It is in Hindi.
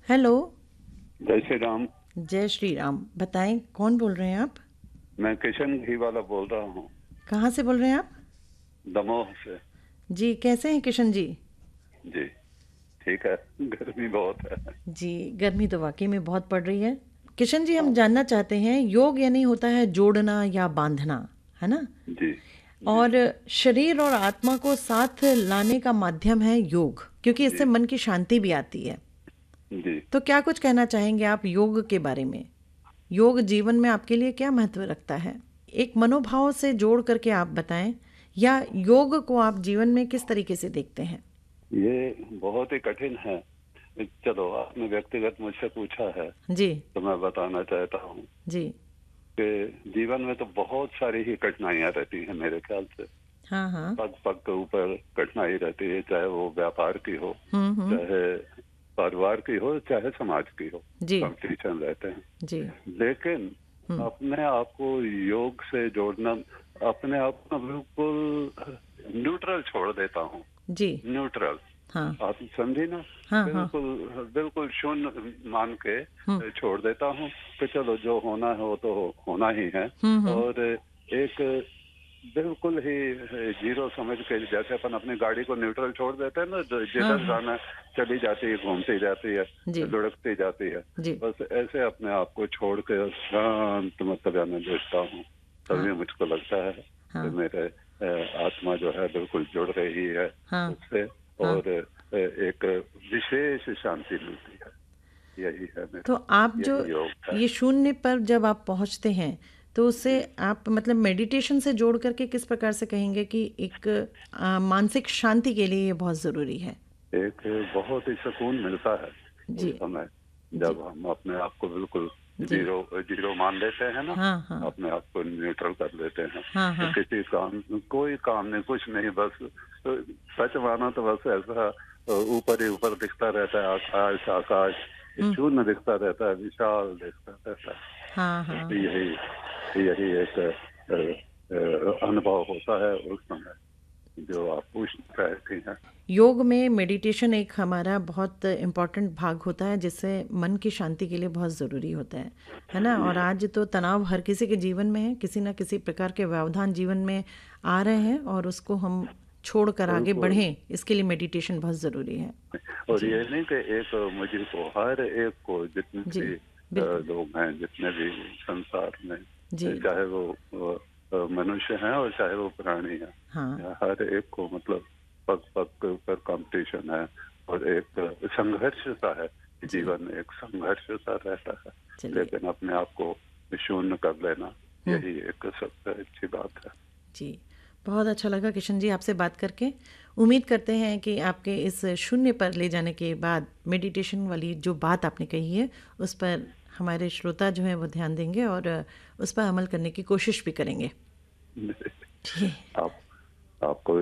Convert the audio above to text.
हेलो। जय श्री राम। जय श्री राम। बताएं, कौन बोल रहे हैं आप? मैं किशन घी वाला बोल रहा हूँ, कहाँ से बोल रहे हैं आप? दमोह से। जी, कैसे हैं किशन जी? जी ठीक है, गर्मी बहुत है। जी, गर्मी तो वाकई में बहुत पड़ रही है। किशन जी, हम हाँ जानना चाहते हैं, योग यानी होता है जोड़ना या बांधना, है ना? जी। जी और शरीर और आत्मा को साथ लाने का माध्यम है योग, क्योंकि इससे जी। मन की शांति भी आती है। जी तो क्या कुछ कहना चाहेंगे आप योग के बारे में? योग जीवन में आपके लिए क्या महत्व रखता है? एक मनोभाव से जोड़ करके आप बताएं, या योग को आप जीवन में किस तरीके से देखते हैं? ये बहुत ही कठिन है। चलो, आपने व्यक्तिगत मुझसे पूछा है जी। तो मैं बताना चाहता हूँ जी। कि जीवन में तो बहुत सारी ही कठिनाइयाँ रहती हैं मेरे ख्याल से। हाँ हाँ। पग पग के ऊपर कठिनाई रहती है, चाहे वो व्यापार की हो, हम्म। चाहे परिवार की हो, चाहे समाज की हो। जी। कंपटीशन रहते हैं, जी। लेकिन हम्म। अपने आप को योग से जोड़ना, अपने आप को बिल्कुल न्यूट्रल छोड़ देता हूँ। जी। न्यूट्रल, हाँ आप समझी ना? हाँ। हाँ। बिल्कुल बिल्कुल शून्य मान के हम्म छोड़ देता हूँ कि चलो जो होना है वो तो होना ही है। हम्म। और एक बिल्कुल ही जीरो समझ के, जैसे अपन अपनी गाड़ी को न्यूट्रल छोड़ देते हैं ना, जो हाँ जिधर हाँ। जाना है चली जाती है, घूमती जाती है, जी। लुढ़कती जाती है। जी। बस ऐसे अपने आप को छोड़ के शांत मतलब में देखता हूँ, हाँ तभी मुझको लगता है कि हाँ। मेरे आत्मा जो है बिल्कुल जुड़ रही है हाँ उससे, हाँ। और एक विशेष शांति मिलती है। यही है तो मेरा, आप जो यही योग है। ये शून्य पर जब आप पहुंचते हैं, तो उससे जी। आप मतलब मेडिटेशन से जोड़ करके किस प्रकार से कहेंगे कि एक मानसिक शांति के लिए ये बहुत ज़रूरी है? एक बहुत ही सुकून मिलता है उस जी। समय, जी। जब हम अपने आप को बिल्कुल जी। जीरो जीरो मान लेते हैं ना, हाँ हाँ। अपने आप को न्यूट्रल कर लेते हैं। हाँ तो हाँ। किसी काम, कोई काम नहीं, कुछ नहीं, बस सच मानो तो बस ऐसा ऊपर ही ऊपर दिखता रहता है, आकाश आकाश हम्म। शून्य दिखता रहता है, विशाल दिखता रहता है। हाँ तो हाँ। यही यही एक अनुभव होता है उस समय, जो आप पूछ रहे हैं। योग में मेडिटेशन एक हमारा बहुत इम्पॉर्टेंट भाग होता है, जिससे मन की शांति के लिए बहुत ज़रूरी होता है ना? और आज तो तनाव हर किसी के जीवन में है, किसी न किसी प्रकार के व्यवधान जीवन में आ रहे हैं, और उसको हम छोड़कर आगे बिल्कुल। बढ़ें, इसके लिए मेडिटेशन बहुत ज़रूरी है। और जी। ये नहीं कि एक मुझे को, हर एक को, जितने जी। भी बिल्कुल। लोग हैं, जितने भी संसार में, जी। चाहे वो मनुष्य हैं और चाहे वो प्राणी हैं, हाँ। हर एक को मतलब पग पग के ऊपर कंपटीशन है, और एक संघर्ष सा है। जी। जीवन में एक संघर्ष सा रहता है, चलिए। लेकिन अपने आप को शून्य कर लेना, हम्म। यही एक सबसे अच्छी बात है। जी, बहुत अच्छा लगा किशन जी आपसे बात करके। उम्मीद करते हैं कि आपके इस शून्य पर ले जाने के बाद मेडिटेशन वाली जो बात आपने कही है, उस पर हमारे श्रोता जो हैं वो ध्यान देंगे और उस पर अमल करने की कोशिश भी करेंगे। जी। आप आपको